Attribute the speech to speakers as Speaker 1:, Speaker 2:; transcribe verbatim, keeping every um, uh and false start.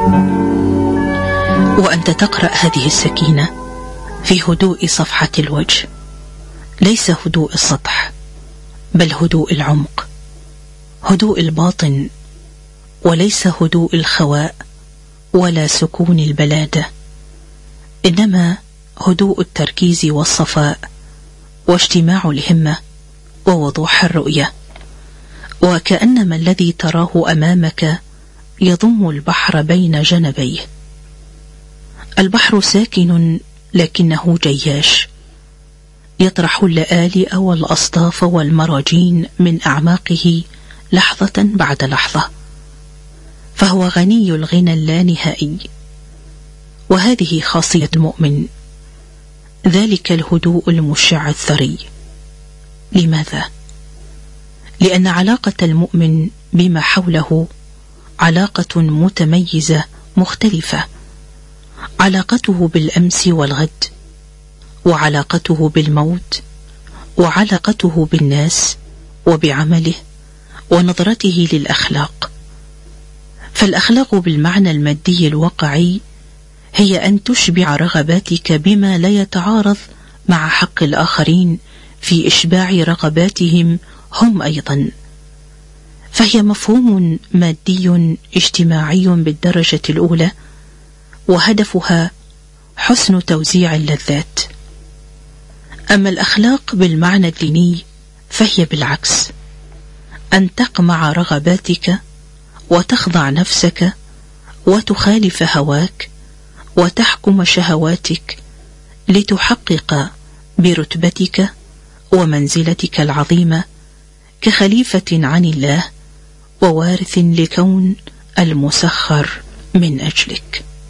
Speaker 1: وأنت تقرأ هذه السكينة في هدوء صفحة الوجه، ليس هدوء السطح بل هدوء العمق، هدوء الباطن، وليس هدوء الخواء ولا سكون البلادة، إنما هدوء التركيز والصفاء واجتماع الهمة ووضوح الرؤية. وكأنما الذي تراه أمامك يضم البحر بين جنبيه. البحر ساكن لكنه جياش، يطرح اللآلئ والأصداف والمراجين من أعماقه لحظة بعد لحظة، فهو غني الغنى اللانهائي. وهذه خاصية المؤمن، ذلك الهدوء المشع الثري. لماذا؟ لأن علاقة المؤمن بما حوله علاقة متميزة مختلفة، علاقته بالأمس والغد، وعلاقته بالموت، وعلاقته بالناس وبعمله، ونظرته للأخلاق. فالأخلاق بالمعنى المادي الواقعي هي أن تشبع رغباتك بما لا يتعارض مع حق الآخرين في إشباع رغباتهم هم أيضا، فهي مفهوم مادي اجتماعي بالدرجة الأولى، وهدفها حسن توزيع اللذات. أما الأخلاق بالمعنى الديني فهي بالعكس، أن تقمع رغباتك وتخضع نفسك وتخالف هواك وتحكم شهواتك لتحقق برتبتك ومنزلتك العظيمة كخليفة عن الله ووارث لكون المسخر من أجلك.